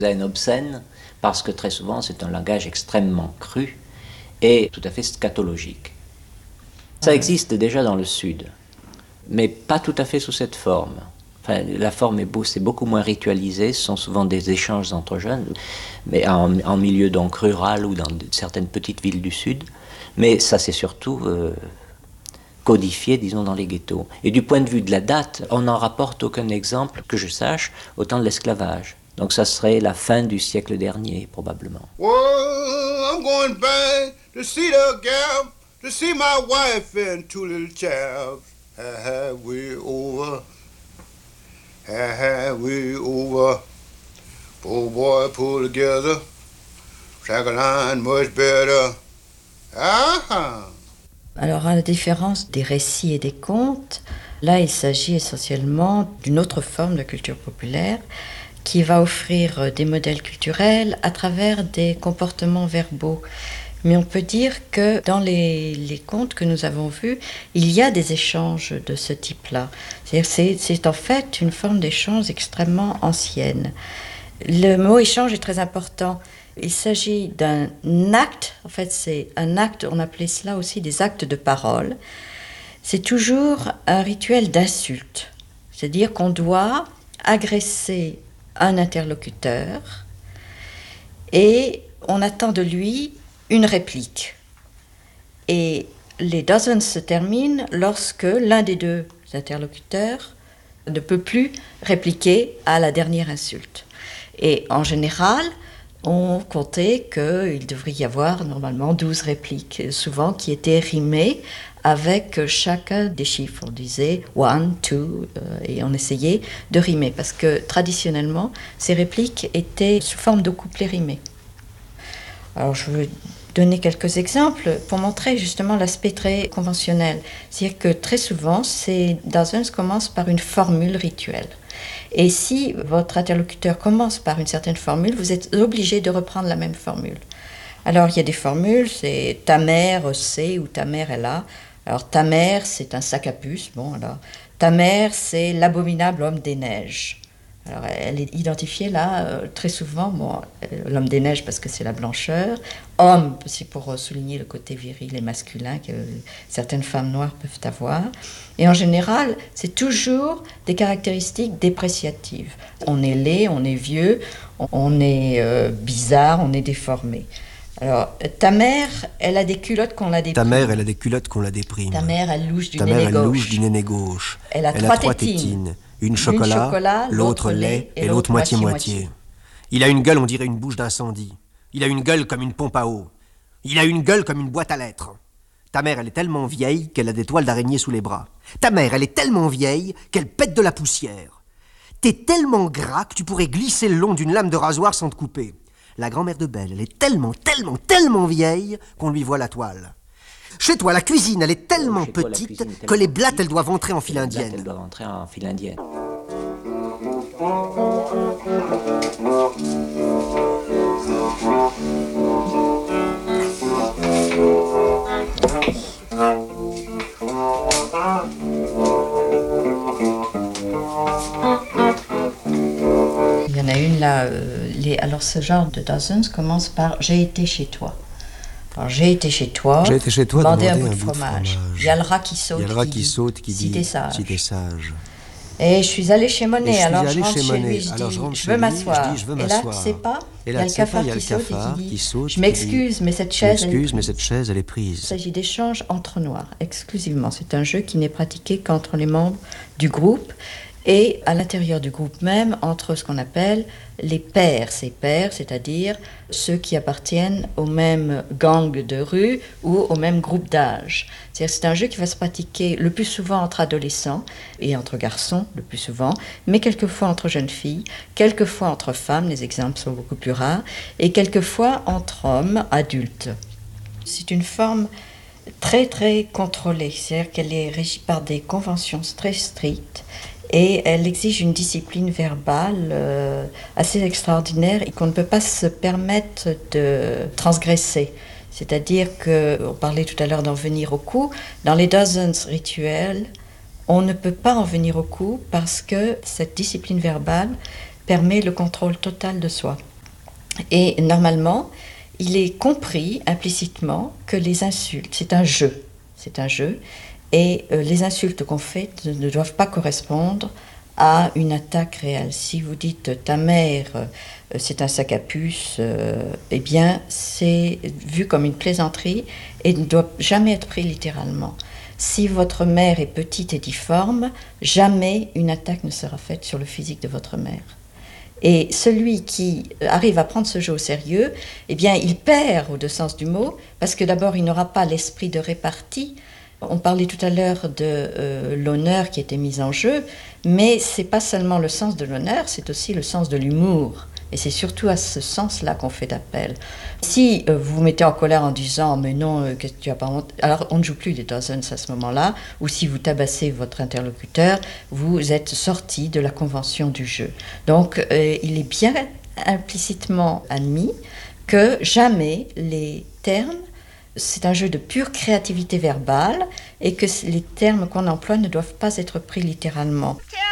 haine obscène, parce que très souvent c'est un langage extrêmement cru et tout à fait scatologique. Ça existe déjà dans le Sud, mais pas tout à fait sous cette forme. Enfin, la forme c'est beaucoup moins ritualisé, ce sont souvent des échanges entre jeunes, mais en milieu donc rural ou dans certaines petites villes du Sud. Mais ça c'est surtout codifié, disons, dans les ghettos. Et du point de vue de la date, on n'en rapporte aucun exemple, que je sache, au temps de l'esclavage. Donc ça serait la fin du siècle dernier, probablement. Well, I'm going back to see the gal, to see my wife and two little calves. Halfway over, halfway over. Poor boy pull together, track a line much better. Ah-ha. Alors, à la différence des récits et des contes, là, il s'agit essentiellement d'une autre forme de culture populaire qui va offrir des modèles culturels à travers des comportements verbaux. Mais on peut dire que dans les contes que nous avons vus, il y a des échanges de ce type-là. C'est en fait une forme d'échange extrêmement ancienne. Le mot échange est très important. Il s'agit d'un acte, en fait c'est un acte, on appelait cela aussi des actes de parole. C'est toujours un rituel d'insulte, c'est-à-dire qu'on doit agresser un interlocuteur et on attend de lui une réplique. Et les dozens se terminent lorsque l'un des deux interlocuteurs ne peut plus répliquer à la dernière insulte. Et en général, on comptait qu'il devrait y avoir normalement 12 répliques, souvent qui étaient rimées avec chacun des chiffres. On disait one, two, et on essayait de rimer, parce que traditionnellement, ces répliques étaient sous forme de couplets rimés. Alors je veux donner quelques exemples pour montrer justement l'aspect très conventionnel. C'est-à-dire que très souvent, ces dozens commencent par une formule rituelle. Et si votre interlocuteur commence par une certaine formule, vous êtes obligé de reprendre la même formule. Alors il y a des formules, c'est ta mère sait ou ta mère est là. Alors ta mère c'est un sac à puce, bon alors ta mère c'est l'abominable homme des neiges. Alors elle est identifiée là très souvent, bon, l'homme des neiges parce que c'est la blancheur, homme c'est pour souligner le côté viril et masculin que certaines femmes noires peuvent avoir. Et en général, c'est toujours des caractéristiques dépréciatives. On est laid, on est vieux, on est bizarre, on est déformé. Alors, ta mère, elle a des culottes qu'on la déprime. Ta mère, elle a des culottes qu'on la déprime. Ta mère, elle louche du Ta nez mère, elle gauche. louche du nez gauche. Elle a trois tétines. Une chocolat, l'autre lait et l'autre moitié-moitié. Il a une gueule, on dirait une bouche d'incendie. Il a une gueule comme une pompe à eau. Il a une gueule comme une boîte à lettres. Ta mère, elle est tellement vieille qu'elle a des toiles d'araignée sous les bras. Ta mère, elle est tellement vieille qu'elle pète de la poussière. T'es tellement gras que tu pourrais glisser le long d'une lame de rasoir sans te couper. La grand-mère de Belle, elle est tellement vieille qu'on lui voit la toile. Chez toi, la cuisine, elle est tellement petite que les blattes, elles doivent entrer en file indienne. Elles doivent entrer en file indienne. Il y en a une là, alors ce genre de dozens commence par « j'ai été chez toi ». Alors, j'ai été chez toi, demander un bout de fromage. Il y a le rat qui saute, qui dit si t'es sage. Et je suis allée chez Monet, alors je rentre chez lui, je dis je veux m'asseoir. Et là, tu sais pas, il y a le cafard qui saute et qui dit je m'excuse, mais cette chaise elle est prise. Il s'agit d'échanges entre noirs, exclusivement. C'est un jeu qui n'est pratiqué qu'entre les membres du groupe et à l'intérieur du groupe même, entre ce qu'on appelle les pairs. Ces pairs, c'est-à-dire ceux qui appartiennent au même gang de rue ou au même groupe d'âge. C'est un jeu qui va se pratiquer le plus souvent entre adolescents et entre garçons, le plus souvent, mais quelquefois entre jeunes filles, quelquefois entre femmes, les exemples sont beaucoup plus rares, et quelquefois entre hommes adultes. C'est une forme très très contrôlée, c'est-à-dire qu'elle est régie par des conventions très strictes, et elle exige une discipline verbale assez extraordinaire et qu'on ne peut pas se permettre de transgresser. C'est-à-dire qu'on parlait tout à l'heure d'en venir au coup. Dans les dozens rituels, on ne peut pas en venir au coup parce que cette discipline verbale permet le contrôle total de soi. Et normalement, il est compris implicitement que les insultes, c'est un jeu, et les insultes qu'on fait ne doivent pas correspondre à une attaque réelle. Si vous dites ta mère, c'est un sac à puce, eh bien c'est vu comme une plaisanterie et ne doit jamais être pris littéralement. Si votre mère est petite et difforme, jamais une attaque ne sera faite sur le physique de votre mère. Et celui qui arrive à prendre ce jeu au sérieux, eh bien, il perd au deux sens du mot, parce que d'abord, il n'aura pas l'esprit de répartie. On parlait tout à l'heure de l'honneur qui était mis en jeu, mais c'est pas seulement le sens de l'honneur, c'est aussi le sens de l'humour. Et c'est surtout à ce sens-là qu'on fait appel. Si vous vous mettez en colère en disant « mais non, qu'est-ce que tu as pas honte ?» alors on ne joue plus des dozens à ce moment-là, ou si vous tabassez votre interlocuteur, vous êtes sorti de la convention du jeu. Donc il est bien implicitement admis que jamais les termes, c'est un jeu de pure créativité verbale et que les termes qu'on emploie ne doivent pas être pris littéralement.